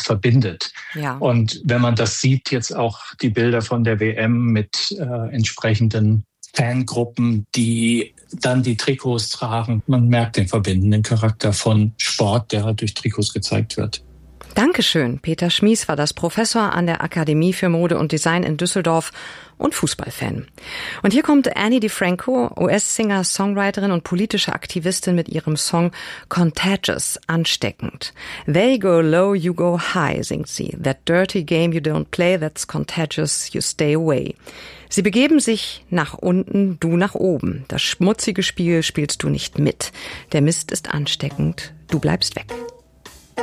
verbindet. Ja. Und wenn man das sieht, jetzt auch die Bilder von der WM mit entsprechenden Fangruppen, die dann die Trikots tragen, man merkt den verbindenden Charakter von Sport, der halt durch Trikots gezeigt wird. Dankeschön. Peter Schmies war das, Professor an der Akademie für Mode und Design in Düsseldorf und Fußballfan. Und hier kommt Ani DiFranco, US-Singer, Songwriterin und politische Aktivistin mit ihrem Song Contagious, ansteckend. They go low, you go high, singt sie. That dirty game you don't play, that's contagious, you stay away. Sie begeben sich nach unten, du nach oben. Das schmutzige Spiel spielst du nicht mit. Der Mist ist ansteckend, du bleibst weg.